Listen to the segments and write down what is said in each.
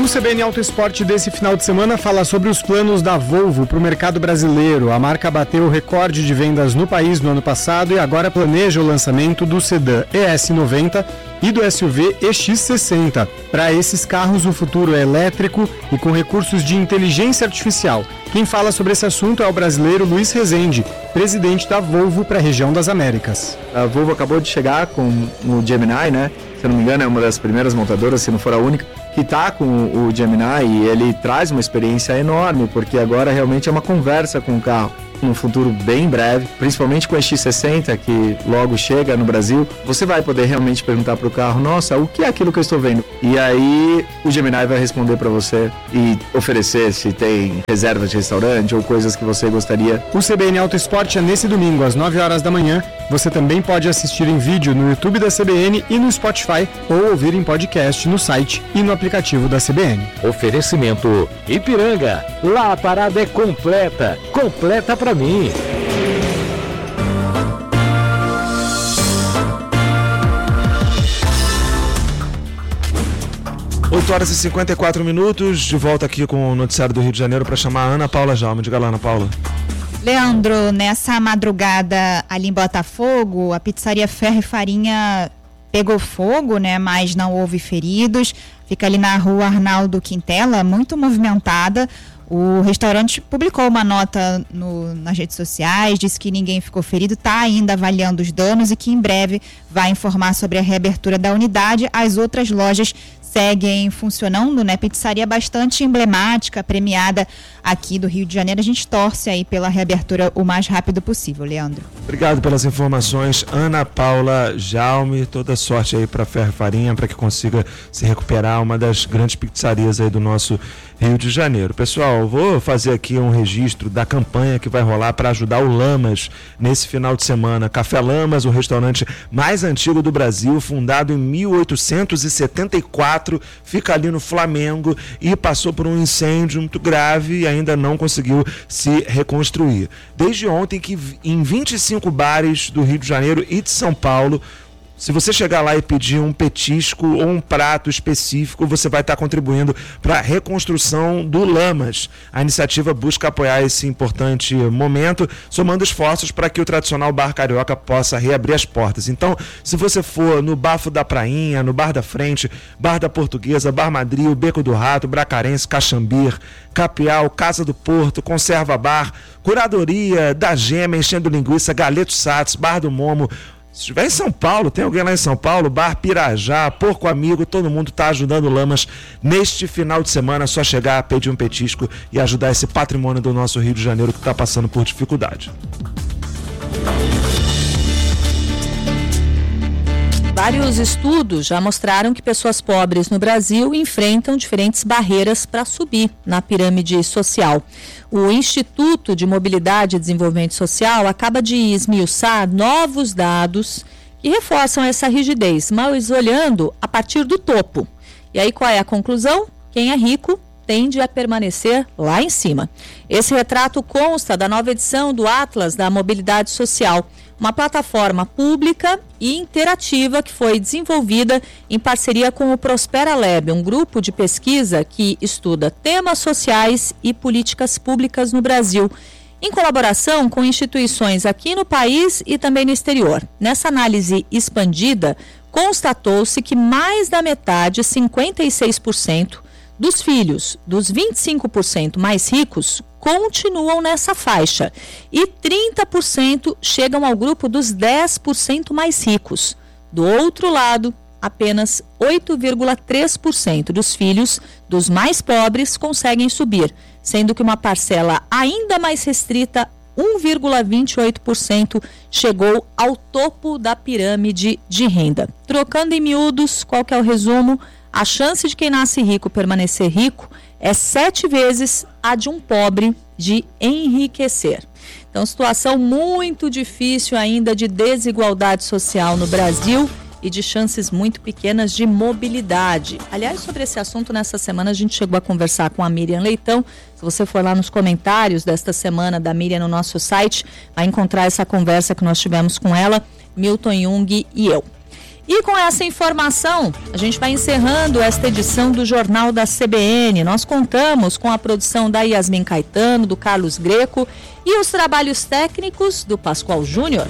O CBN Auto Esporte desse final de semana fala sobre os planos da Volvo para o mercado brasileiro. A marca bateu o recorde de vendas no país no ano passado e agora planeja o lançamento do sedã ES90 e do SUV EX60. Para esses carros, o futuro é elétrico e com recursos de inteligência artificial. Quem fala sobre esse assunto é o brasileiro Luiz Rezende, presidente da Volvo para a região das Américas. A Volvo acabou de chegar com o Gemini, né? Se eu não me engano, é uma das primeiras montadoras, se não for a única, que está com o Gemini, e ele traz uma experiência enorme, porque agora realmente é uma conversa com o carro. No futuro bem breve, principalmente com a X60, que logo chega no Brasil, você vai poder realmente perguntar para o carro: nossa, o que é aquilo que eu estou vendo? E aí o Gemini vai responder para você e oferecer se tem reserva de restaurante ou coisas que você gostaria. O CBN Auto Esporte é nesse domingo às 9 horas da manhã. Você também pode assistir em vídeo no YouTube da CBN e no Spotify, ou ouvir em podcast no site e no aplicativo da CBN. Oferecimento Ipiranga. Lá a parada é completa. Completa pra mim. Oito horas e 54 minutos, de volta aqui com o noticiário do Rio de Janeiro para chamar a Ana Paula Jaume. Diga lá, Ana Paula. Leandro, nessa madrugada ali em Botafogo, a pizzaria Ferro e Farinha pegou fogo, né? Mas não houve feridos. Fica ali na rua Arnaldo Quintela, muito movimentada. O restaurante publicou uma nota nas redes sociais, disse que ninguém ficou ferido, está ainda avaliando os danos e que em breve vai informar sobre a reabertura da unidade. As outras lojas seguem funcionando, né? Pizzaria bastante emblemática, premiada aqui do Rio de Janeiro. A gente torce aí pela reabertura o mais rápido possível, Leandro. Obrigado pelas informações, Ana Paula Jaume. Toda sorte aí para Ferro e Farinha, para que consiga se recuperar, uma das grandes pizzarias aí do nosso Rio de Janeiro. Pessoal, vou fazer aqui um registro da campanha que vai rolar para ajudar o Lamas nesse final de semana. Café Lamas, o restaurante mais antigo do Brasil, fundado em 1874, fica ali no Flamengo e passou por um incêndio muito grave e ainda não conseguiu se reconstruir. Desde ontem que em 25 bares do Rio de Janeiro e de São Paulo, se você chegar lá e pedir um petisco ou um prato específico, você vai estar contribuindo para a reconstrução do Lamas. A iniciativa busca apoiar esse importante momento, somando esforços para que o tradicional bar carioca possa reabrir as portas. Então, se você for no Bafo da Prainha, no Bar da Frente, Bar da Portuguesa, Bar Madrid, Beco do Rato, Bracarense, Caxambir, Capial, Casa do Porto, Conserva Bar, Curadoria, da Gema, Enchendo Linguiça, Galeto Satos, Bar do Momo. Se estiver em São Paulo, tem alguém lá em São Paulo, Bar Pirajá, Porco Amigo, todo mundo está ajudando o Lamas neste final de semana. É só chegar, pedir um petisco e ajudar esse patrimônio do nosso Rio de Janeiro que está passando por dificuldade. Vários estudos já mostraram que pessoas pobres no Brasil enfrentam diferentes barreiras para subir na pirâmide social. O Instituto de Mobilidade e Desenvolvimento Social acaba de esmiuçar novos dados que reforçam essa rigidez, mas olhando a partir do topo. E aí qual é a conclusão? Quem é rico tende a permanecer lá em cima. Esse retrato consta da nova edição do Atlas da Mobilidade Social, uma plataforma pública e interativa que foi desenvolvida em parceria com o Prospera Lab, um grupo de pesquisa que estuda temas sociais e políticas públicas no Brasil, em colaboração com instituições aqui no país e também no exterior. Nessa análise expandida, constatou-se que mais da metade, 56%, dos filhos dos 25% mais ricos continuam nessa faixa e 30% chegam ao grupo dos 10% mais ricos. Do outro lado, apenas 8,3% dos filhos dos mais pobres conseguem subir, sendo que uma parcela ainda mais restrita, 1,28%, chegou ao topo da pirâmide de renda. Trocando em miúdos, qual que é o resumo? A chance de quem nasce rico permanecer rico é 7 vezes a de um pobre de enriquecer. Então, situação muito difícil ainda de desigualdade social no Brasil e de chances muito pequenas de mobilidade. Aliás, sobre esse assunto, nessa semana a gente chegou a conversar com a Miriam Leitão. Se você for lá nos comentários desta semana da Miriam no nosso site, vai encontrar essa conversa que nós tivemos com ela, Milton Jung e eu. E com essa informação, a gente vai encerrando esta edição do Jornal da CBN. Nós contamos com a produção da Yasmin Caetano, do Carlos Greco e os trabalhos técnicos do Pascoal Júnior.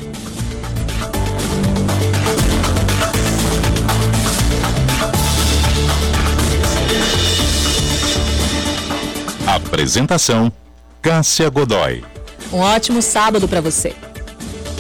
Apresentação: Cássia Godoy. Um ótimo sábado para você.